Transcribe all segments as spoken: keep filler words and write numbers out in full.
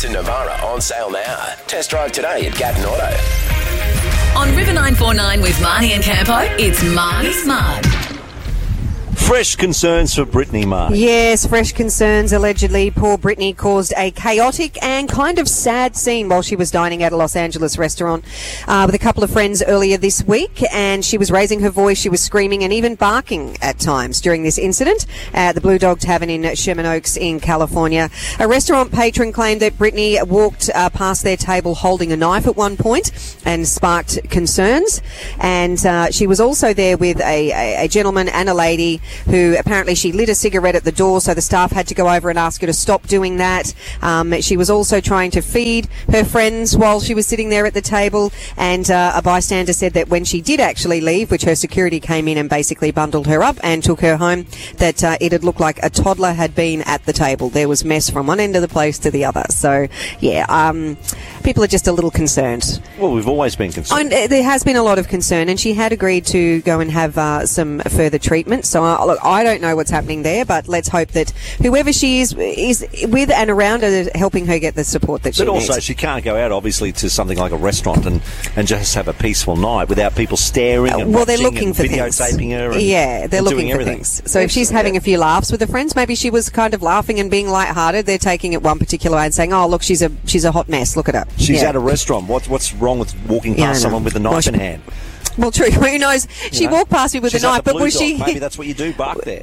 Nissan Navara on sale now. Test drive today at Gatton Auto. On River nine four nine with Marnie and Campo, it's Marnie's Mud. Fresh concerns for Brittany, Mark. Yes, fresh concerns. Allegedly, poor Brittany caused a chaotic and kind of sad scene while she was dining at a Los Angeles restaurant uh, with a couple of friends earlier this week, and she was raising her voice, she was screaming and even barking at times during this incident at the Blue Dog Tavern in Sherman Oaks in California. A restaurant patron claimed that Brittany walked uh, past their table holding a knife at one point and sparked concerns, and uh, she was also there with a, a, a gentleman and a lady who apparently she lit a cigarette at the door, so the staff had to go over and ask her to stop doing that. Um, she was also trying to feed her friends while she was sitting there at the table, and uh, a bystander said that when she did actually leave, which her security came in and basically bundled her up and took her home, that uh, it had looked like a toddler had been at the table. There was mess from one end of the place to the other. So, yeah, um, people are just a little concerned. Well, we've always been concerned. And there has been a lot of concern, and she had agreed to go and have uh, some further treatment. So, uh, look, I don't know what's happening there, but let's hope that whoever she is is with and around her, helping her get the support that she but needs. But also, she can't go out, obviously, to something like a restaurant and, and just have a peaceful night without people staring and uh, well, they're looking and for videotaping things. her and, yeah, they're and looking doing for everything. things. So if she's having a few laughs with her friends, maybe she was kind of laughing and being lighthearted. They're taking it one particular way and saying, "Oh, look, she's a she's a hot mess. Look at her." She's yeah. at a restaurant. What's what's wrong with walking past Yeah, someone with a knife well, she, in hand? Well, true. Who knows? She You know? walked past me with She's a at knife, the but Blue was Dog. she? Maybe that's what you do, bark there.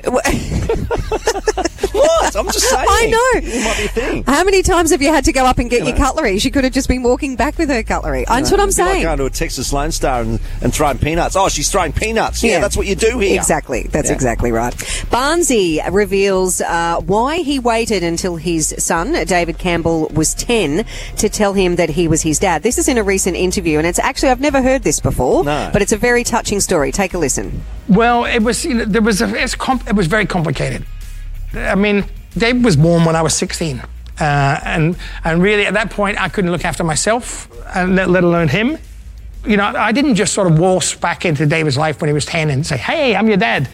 What? I'm just saying. I know. It might be a thing. How many times have you had to go up and get You your know. cutlery? She could have just been walking back with her cutlery. That's what I'm It'd be like saying. going to a Texas Lone Star and, and throwing peanuts. Oh, she's throwing peanuts. Yeah, Yeah. that's what you do here. Exactly. That's Yeah. exactly right. Barnsey reveals uh, why he waited until his son, David Campbell, was ten to tell him that he was his dad. This is in a recent interview, and it's actually, I've never heard this before, No. but it's a very touching story. Take a listen. Well, it was, you know, there was a, it's comp- it was very complicated. I mean, Dave was born when I was sixteen. Uh, and, and really at that point, I couldn't look after myself, uh, let, let alone him. You know, I didn't just sort of waltz back into David's life when he was ten and say, "Hey, I'm your dad."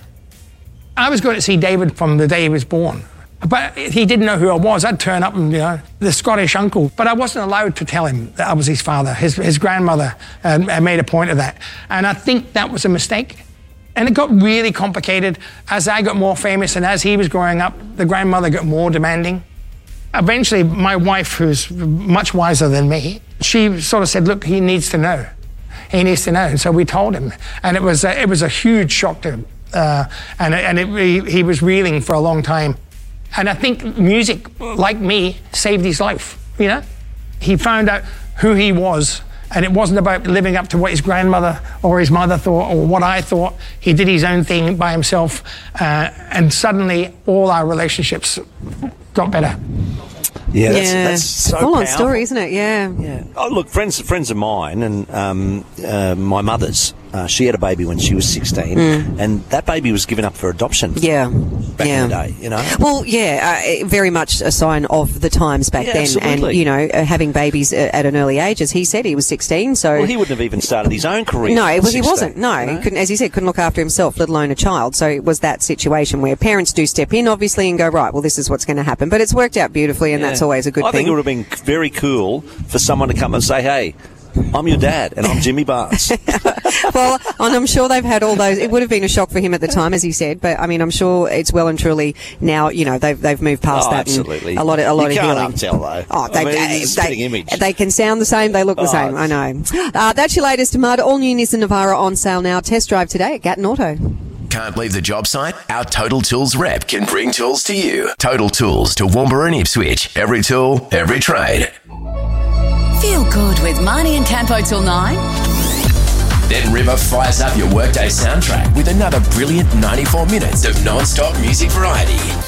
I was going to see David from the day he was born. But he didn't know who I was. I'd turn up and, you know, the Scottish uncle. But I wasn't allowed to tell him that I was his father. His, his grandmother uh, made a point of that. And I think that was a mistake. And it got really complicated. As I got more famous and as he was growing up, the grandmother got more demanding. Eventually, my wife, who's much wiser than me, she sort of said, "Look, he needs to know. He needs to know." And so we told him. And it was a, it was a huge shock to him. Uh, and and it, he, he was reeling for a long time. And I think music, like me, saved his life, you know? He found out who he was, and it wasn't about living up to what his grandmother or his mother thought or what I thought. He did his own thing by himself, uh, and suddenly all our relationships got better. Yeah, that's, yeah. that's so Full on powerful. story, isn't it? Yeah. Yeah. Oh, look, friends friends of mine and um, uh, my mother's, uh, she had a baby when she was sixteen, Mm. and that baby was given up for adoption. Yeah. Back yeah. in the day, you know. Well, yeah, uh, very much a sign of the times back Yeah, then. absolutely. And, you know, uh, having babies uh, at an early age, as he said, he was sixteen, so... Well, he wouldn't have even started his own career. No, at well, he sixteen, wasn't. No, you know? he couldn't, as he said, couldn't look after himself, let alone a child. So it was that situation where parents do step in, obviously, and go, right, well, this is what's going to happen. But it's worked out beautifully, and Yeah. that's always a good I thing. think it would have been very cool for someone to come and say, "Hey, I'm your dad, and I'm Jimmy Barnes." Well, and I'm sure they've had all those. It would have been a shock for him at the time, as he said. But I mean, I'm sure it's well and truly now. You know, they've they've moved past Oh, that. absolutely. And a lot of a lot You of can't healing. uptell, though. Oh, they I mean, it's a they, spitting image. they can sound the same. They look the Oh, same. I know. Uh, that's your latest mud. All new Nissan Navara on sale now. Test drive today at Gatton Auto. Can't leave the job site? Our Total Tools rep can bring tools to you. Total Tools to Woombra and Ipswich. Every tool, every trade. Feel good with Marnie and Campo till nine. Then River fires up your workday soundtrack with another brilliant ninety-four minutes of non-stop music variety.